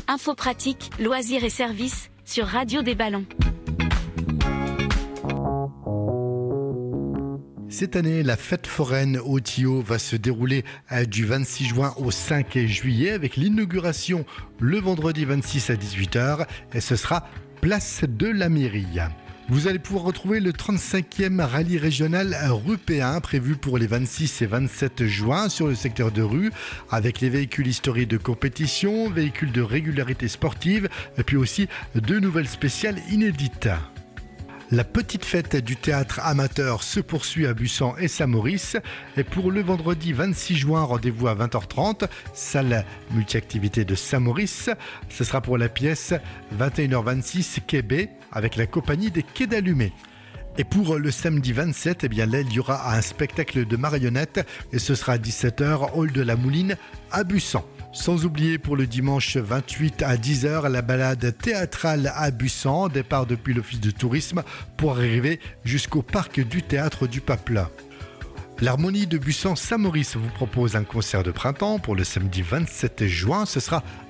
Infos pratiques, loisirs et services sur Radio des Ballons. Cette année, la fête foraine au Thillot va se dérouler du 26 juin au 5 juillet avec l'inauguration le vendredi 26 à 18h et ce sera place de la mairie. Vous allez pouvoir retrouver le 35e rallye régional rupéen prévu pour les 26 et 27 juin sur le secteur de Rue avec les véhicules historiques de compétition, véhicules de régularité sportive et puis aussi deux nouvelles spéciales inédites. La petite fête du théâtre amateur se poursuit à Bussan et Saint-Maurice. Et pour le vendredi 26 juin, rendez-vous à 20h30, salle multi-activité de Saint-Maurice. Ce sera pour la pièce 21h26 Quai B avec la compagnie des Quais d'Allumé. Et pour le samedi 27, là, il y aura un spectacle de marionnettes et ce sera à 17h, hall de la Mouline à Bussan. Sans oublier pour le dimanche 28 à 10h, la balade théâtrale à Bussan, départ depuis l'office de tourisme pour arriver jusqu'au parc du théâtre du Pape. L'Harmonie de Bussan Saint-Maurice vous propose un concert de printemps pour le samedi 27 juin. Ce sera